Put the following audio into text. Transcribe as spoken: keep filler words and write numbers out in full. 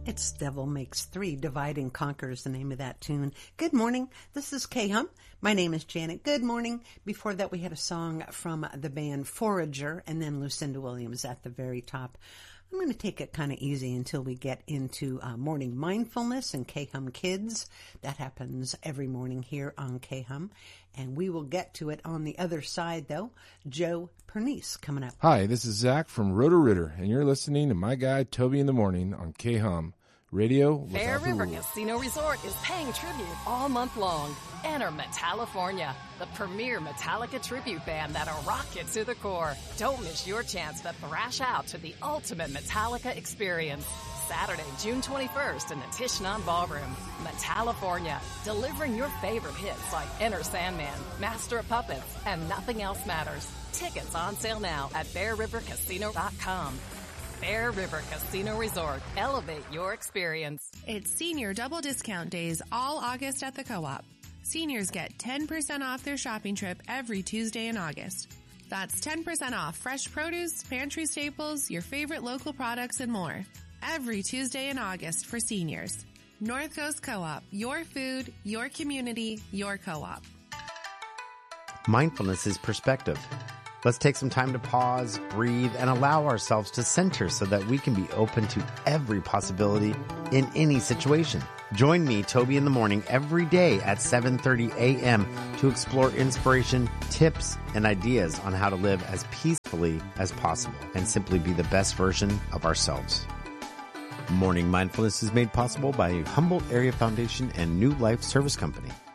It's Devil Makes Three, Divide and Conquer is the name of that tune. Good morning. This is K-Hum. My name is Janet. Good morning. Before that, we had a song from the band Forager and then Lucinda Williams at the very top. I'm going to take it kind of easy until we get into uh, morning mindfulness and K-Hum Kids. That happens every morning here on K-Hum. And we will get to it on the other side, though. Joe Pernice coming up. Hi, this is Zach from Roto-Rooter, and you're listening to my guy Toby in the Morning on K-Hum Radio. Bear River Casino Resort is paying tribute all month long. Enter Metallifornia, the premier Metallica tribute band that'll rock it to the core. Don't miss your chance to thrash out to the ultimate Metallica experience. Saturday, June twenty-first in the Tishnan Ballroom. Metallifornia, delivering your favorite hits like Enter Sandman, Master of Puppets, and Nothing Else Matters. Tickets on sale now at bear river casino dot com. Bear River Casino Resort. Elevate your experience. It's senior double discount days all August at the Co-op. Seniors get ten percent off their shopping trip every Tuesday in August. That's ten percent off fresh produce, pantry staples, your favorite local products, and more. Every Tuesday in August for seniors. North Coast Co-op. Your food, your community, your co-op. Mindfulness is perspective. Let's take some time to pause, breathe, and allow ourselves to center so that we can be open to every possibility in any situation. Join me, Toby, in the morning every day at seven thirty a.m. to explore inspiration, tips, and ideas on how to live as peacefully as possible and simply be the best version of ourselves. Morning Mindfulness is made possible by Humboldt Area Foundation and New Life Service Company.